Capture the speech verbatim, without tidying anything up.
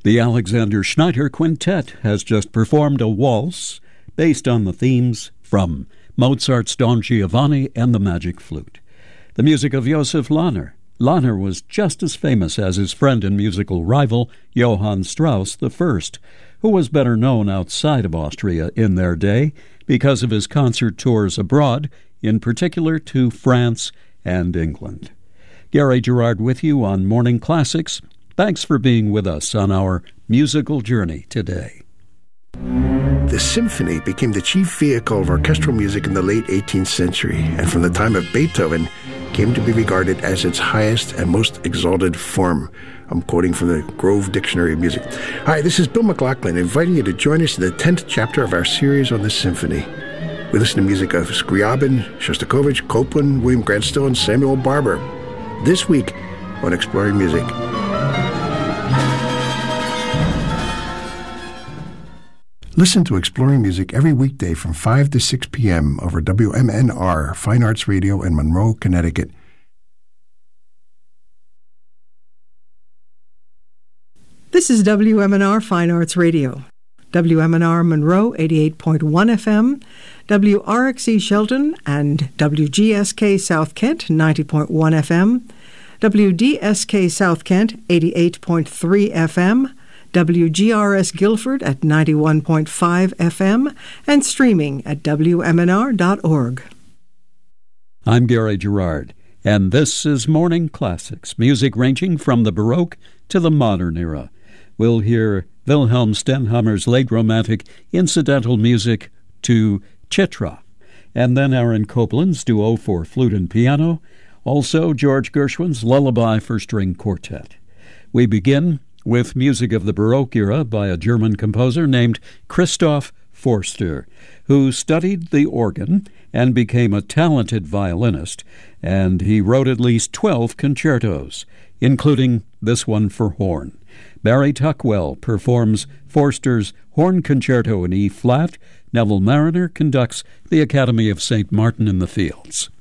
The Alexander Schneider Quintet has just performed a waltz based on the themes from Mozart's Don Giovanni and the Magic Flute. The music of Josef Lahner. Lahner was just as famous as his friend and musical rival Johann Strauss the First, who was better known outside of Austria in their day because of his concert tours abroad, in particular to France and England. Gary Gerard with you on Morning Classics. Thanks for being with us on our musical journey today. The symphony became the chief vehicle of orchestral music in the late eighteenth century, and from the time of Beethoven came to be regarded as its highest and most exalted form. I'm quoting from the Grove Dictionary of Music. Hi, this is Bill McLaughlin, inviting you to join us in the tenth chapter of our series on the symphony. We listen to music of Scriabin, Shostakovich, Copland, William Grant Still, and Samuel Barber. This week on Exploring Music. Listen to Exploring Music every weekday from five to six p.m. over W M N R, Fine Arts Radio in Monroe, Connecticut. This is W M N R Fine Arts Radio. W M N R Monroe, eighty-eight point one F M, W R X E Shelton, and W G S K South Kent, ninety point one F M, W D S K South Kent, eighty-eight point three F M, W G R S Guilford at ninety-one point five F M, and streaming at W M N R dot org. I'm Gary Gerard, and this is Morning Classics, music ranging from the Baroque to the modern era. We'll hear Wilhelm Stenhammar's late romantic incidental music to Chitra, and then Aaron Copland's duo for flute and piano, also George Gershwin's Lullaby for String Quartet. We begin with music of the Baroque era by a German composer named Christoph Forster, who studied the organ and became a talented violinist, and he wrote at least twelve concertos, including this one for horn. Barry Tuckwell performs Forster's Horn Concerto in E-flat. Neville Mariner conducts the Academy of Saint Martin in the Fields.